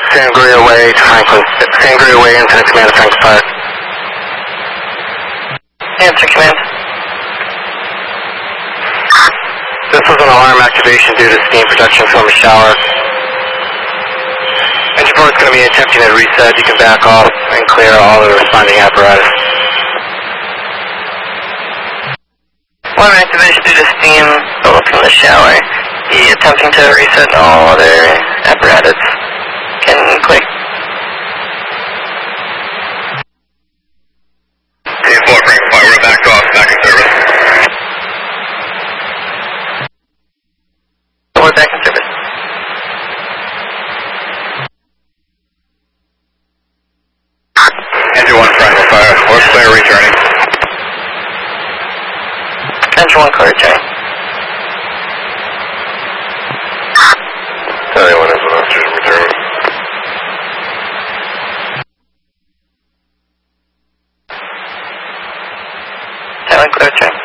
Sangria Way to Franklin. Sangria Way, incident command to Franklin Park. Answer command. This was an alarm activation due to steam production from a shower. Engine 4 is going to be attempting a reset. You can back off and clear all the responding apparatus. Alarm activation due to steam from the shower. He attempting to reset all other apparatus. Can click. Team 4, Franklin Park, we're back off, back in service. We're back in service. Engine 1, Franklin Fire, we're clear returning. Engine 1, clear returning. 71 is an officer return. Clear return.